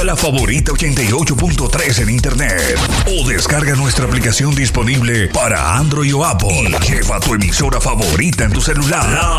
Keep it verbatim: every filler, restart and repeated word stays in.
la favorita ochenta y ocho punto tres en internet. O descarga nuestra aplicación disponible para Android o Apple. Y lleva tu emisora favorita en tu celular. La